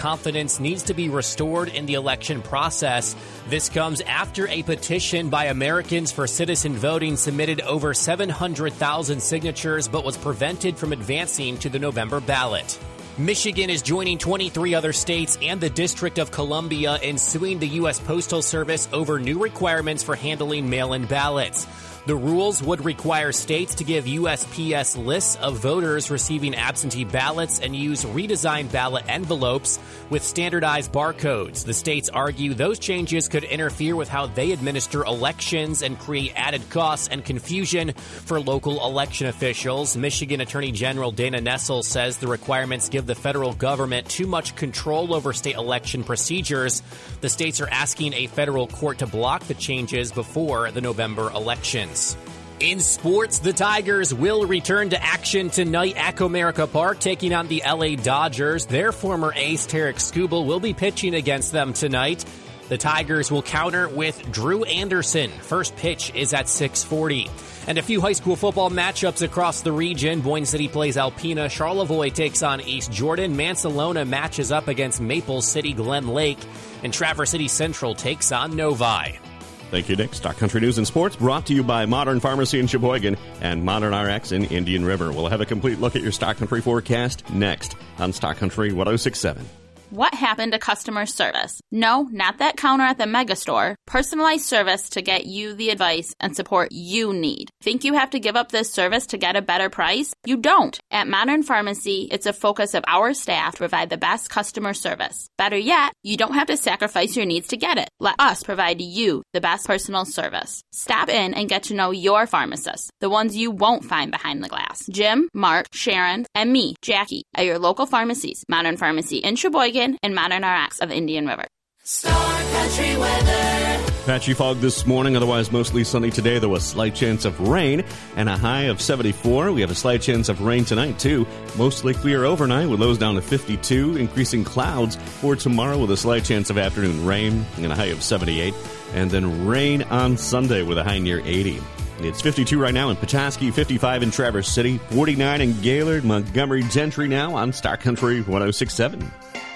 confidence needs to be restored in the election process. This comes after a petition by Americans for Citizen Voting submitted over 700,000 signatures but was prevented from advancing to the November ballot. Michigan is joining 23 other states and the District of Columbia in suing the U.S. Postal Service over new requirements for handling mail-in ballots. The rules would require states to give USPS lists of voters receiving absentee ballots and use redesigned ballot envelopes with standardized barcodes. The states argue those changes could interfere with how they administer elections and create added costs and confusion for local election officials. Michigan Attorney General Dana Nessel says the requirements give the federal government too much control over state election procedures. The states are asking a federal court to block the changes before the November elections. In sports, the Tigers will return to action tonight at Comerica Park, taking on the LA Dodgers. Their former ace, Tarek Skubal, will be pitching against them tonight. The Tigers will counter with Drew Anderson. First pitch is at 6:40. And a few high school football matchups across the region. Boyne City plays Alpena. Charlevoix takes on East Jordan. Mansalona matches up against Maple City Glen Lake. And Traverse City Central takes on Novi. Thank you, Nick. Stock Country News and Sports brought to you by Modern Pharmacy in Sheboygan and Modern RX in Indian River. We'll have a complete look at your Stock Country forecast next on Stock Country 106.7. What happened to customer service? No, not that counter at the mega store. Personalized service to get you the advice and support you need. Think you have to give up this service to get a better price? You don't. At Modern Pharmacy, it's a focus of our staff to provide the best customer service. Better yet, you don't have to sacrifice your needs to get it. Let us provide you the best personal service. Stop in and get to know your pharmacists, the ones you won't find behind the glass. Jim, Mark, Sharon, and me, Jackie, at your local pharmacies. Modern Pharmacy in Sheboygan and Modern RX of Indian River. Star Country weather. Patchy fog this morning, otherwise mostly sunny today. There was a slight chance of rain and a high of 74. We have a slight chance of rain tonight, too. Mostly clear overnight with lows down to 52. Increasing clouds for tomorrow with a slight chance of afternoon rain and a high of 78. And then rain on Sunday with a high near 80. It's 52 right now in Petoskey, 55 in Traverse City, 49 in Gaylord, Montgomery Gentry now on Star Country 106.7.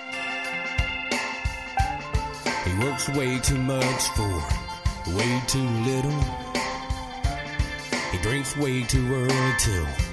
He works way too much for way too little. He drinks way too early till